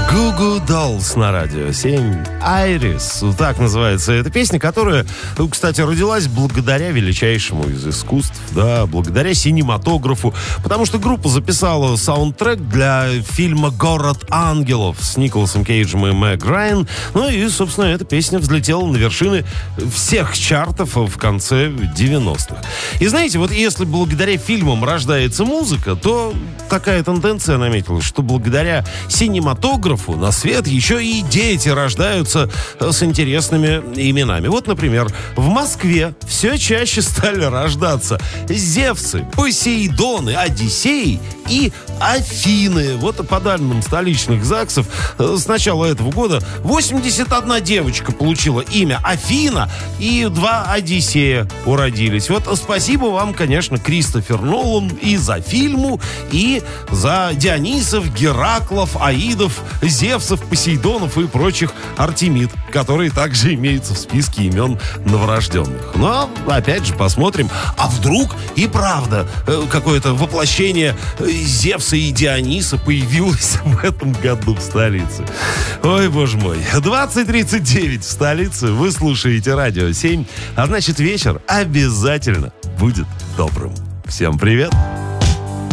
Goo Goo Dolls на радио 7. Айрис. Так называется эта песня, которая, кстати, родилась благодаря величайшему из искусств, да, благодаря синематографу, потому что группа записала саундтрек для фильма «Город ангелов» с Николасом Кейджем и Мэг Райан. Ну и, собственно, эта песня взлетела на вершины всех чартов в конце 90-х. И знаете, вот если благодаря фильмам рождается музыка, то такая тенденция наметилась, что благодаря синематографу на свет еще и дети рождаются с интересными именами. Вот, например, в Москве все чаще стали рождаться Зевсы, Посейдоны, Одиссеи и Афины. Вот по данным столичных ЗАГСов, с начала этого года 81 девочка получила имя Афина и 2 Одиссея уродились. Вот спасибо вам, конечно, Кристофер Нолан и за фильму, и за Дионисов, Гераклов, Аидов, Зевсов, Посейдонов и прочих Артемид, которые также имеются в списке имен новорожденных. Но, опять же, посмотрим, а вдруг и правда какое-то воплощение Зевса и Диониса появилось в этом году в столице. Ой, боже мой. 20:39 в столице. Вы слушаете радио 7, а значит, вечер обязательно будет добрым. Всем привет!